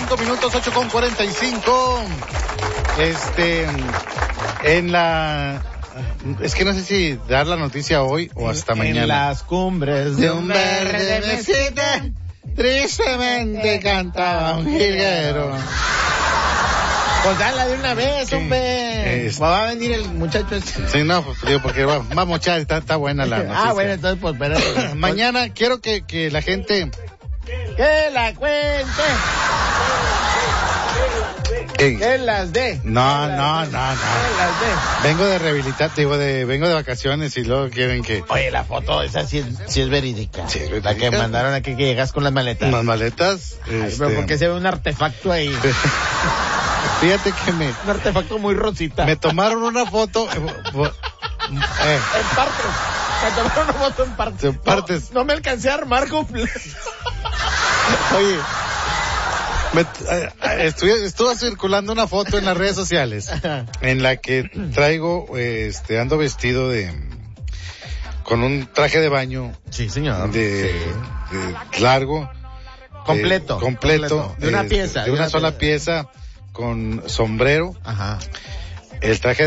8:45, 8:45. En la... Es que no sé si dar la noticia hoy o hasta mañana. En las cumbres de un verde mesita, tristemente cantaba un jilguero. Pues dala de una vez, hombre. Va a venir el muchacho ese. Sí, no, pues digo, porque vamos a mochar, está buena la noticia. Bueno, entonces pues espérate. Mañana quiero que la gente... ¡Que la cuente! ¡Que las dé! No. ¡Que las dé! Vengo de rehabilitar, vengo de vacaciones y luego quieren que... Oye, la foto esa sí es verídica. Sí, es verídica. La que mandaron aquí que llegas con las maletas. Las maletas. Ay, pero ¿por qué se ve un artefacto ahí? Fíjate que un artefacto muy rosita. Me tomaron una foto... En partes. Me tomaron una foto en partes. En partes. No me alcancé a armar completo. Oye, estuvo circulando una foto en las redes sociales en la que traigo, ando vestido con un traje de baño. Sí, señor. De largo. Completo. De una pieza. De una sola pieza con sombrero. Ajá. El traje